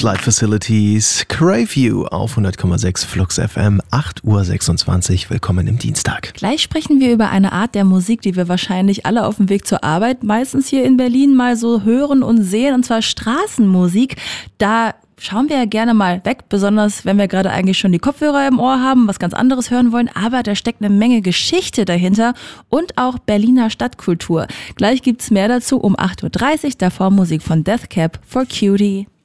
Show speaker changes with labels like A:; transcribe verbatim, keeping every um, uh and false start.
A: Flight Facilities, Crave You auf hundert Komma sechs Flux F M, acht Uhr sechsundzwanzig. Willkommen im Dienstag.
B: Gleich sprechen wir über eine Art der Musik, die wir wahrscheinlich alle auf dem Weg zur Arbeit, meistens hier in Berlin, mal so hören und sehen, und zwar Straßenmusik. Da schauen wir ja gerne mal weg, besonders wenn wir gerade eigentlich schon die Kopfhörer im Ohr haben, was ganz anderes hören wollen, aber da steckt eine Menge Geschichte dahinter und auch Berliner Stadtkultur. Gleich gibt's mehr dazu um acht Uhr dreißig, davor Musik von Death Cab for Cutie.